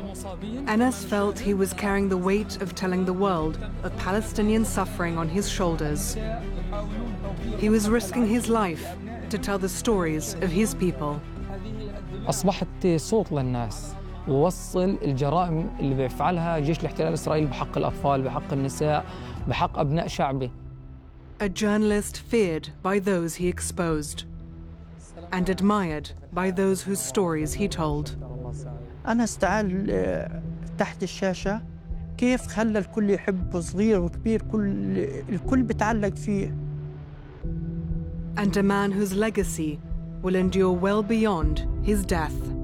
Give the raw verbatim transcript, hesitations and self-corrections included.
Enes felt he was carrying the weight of telling the world of Palestinian suffering on his shoulders. He was risking his life to tell the stories of his people. أصبحت صوت للناس ووصل الجرائم اللي بيفعلها جيش الاحتلال الإسرائيلي بحق الأطفال، بحق النساء، بحق أبناء شعبه. A journalist feared by those he exposed and admired by those whose stories he told. أنس تعال تحت الشاشة كيف خلى الكل يحبه، صغير وكبير، كل الكل بتعلق فيه. And a man whose legacy will endure well beyond his death.